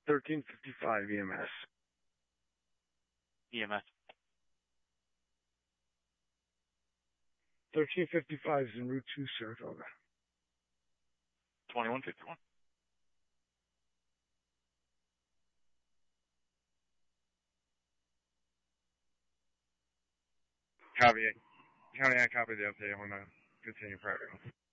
1355 EMS. EMS. 1355 is en route to Saratoga. 2151. Copy. County, I copy the update. I'm going to continue private.